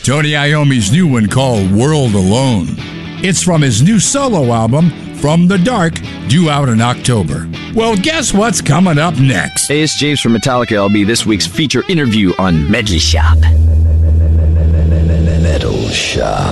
Tony Iommi's new one called World Alone. It's from his new solo album, From the Dark, due out in October. Well, guess what's coming up next? Hey, it's James from Metallica. I'll be this week's feature interview on Medley Shop. Metal Shop.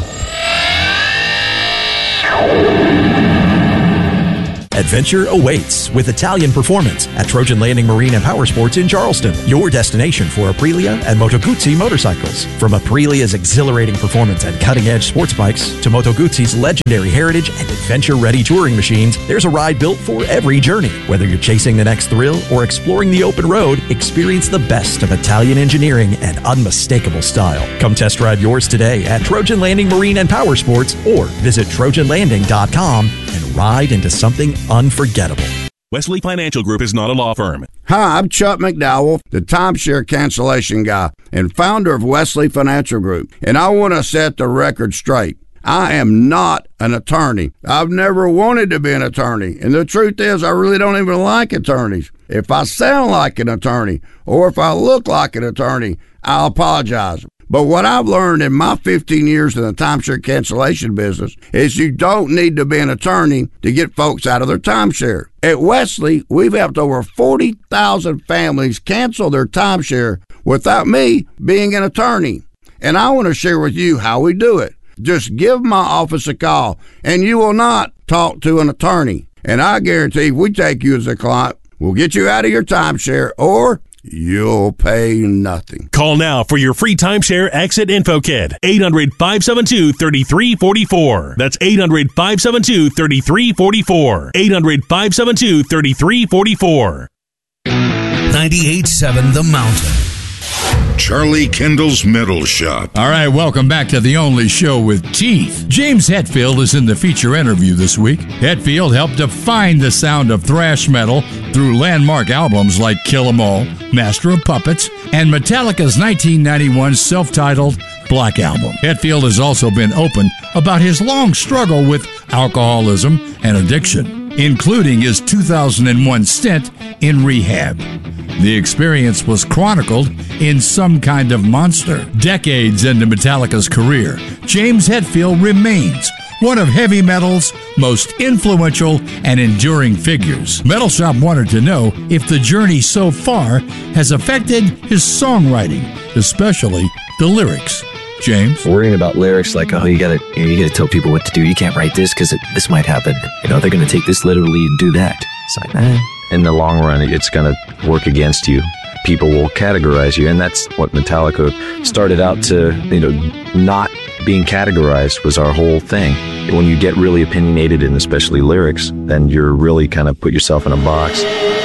Adventure awaits with Italian Performance at Trojan Landing Marine and Power Sports in Charleston, your destination for Aprilia and Moto Guzzi motorcycles. From Aprilia's exhilarating performance and cutting-edge sports bikes to Moto Guzzi's legendary heritage and adventure-ready touring machines, there's a ride built for every journey. Whether you're chasing the next thrill or exploring the open road, experience the best of Italian engineering and unmistakable style. Come test drive yours today at Trojan Landing Marine and Power Sports or visit TrojanLanding.com and ride into something unforgettable. Wesley Financial Group is not a law firm. Hi, I'm Chuck McDowell, the timeshare cancellation guy and founder of Wesley Financial Group, and I want to set the record straight. I am not an attorney. I've never wanted to be an attorney, and the truth is I really don't even like attorneys. If I sound like an attorney or if I look like an attorney, I'll apologize. But what I've learned in my 15 years in the timeshare cancellation business is you don't need to be an attorney to get folks out of their timeshare. At Wesley, we've helped over 40,000 families cancel their timeshare without me being an attorney. And I want to share with you how we do it. Just give my office a call, and you will not talk to an attorney. And I guarantee if we take you as a client, we'll get you out of your timeshare, or you'll pay nothing. Call now for your free timeshare exit info kit. 800-572-3344. That's 800-572-3344. 800-572-3344. 98.7 The Mountain. Charlie Kendall's Metal Shop. All right, welcome back to the only show with teeth. James Hetfield is in the feature interview this week. Hetfield helped define the sound of thrash metal through landmark albums like Kill 'Em All, Master of Puppets, and Metallica's 1991 self-titled Black Album. Hetfield has also been open about his long struggle with alcoholism and addiction, including his 2001 stint in rehab. The experience was chronicled in Some Kind of Monster. Decades into Metallica's career, James Hetfield remains one of heavy metal's most influential and enduring figures. Metal Shop wanted to know if the journey so far has affected his songwriting, especially the lyrics. James? Worrying about lyrics like, oh, you gotta tell people what to do. You can't write this because this might happen. They're going to take this literally and do that. It's like, in the long run, it's going to work against you. People will categorize you, and that's what Metallica started out to, not being categorized was our whole thing. When you get really opinionated, and especially lyrics, then you're really kind of put yourself in a box.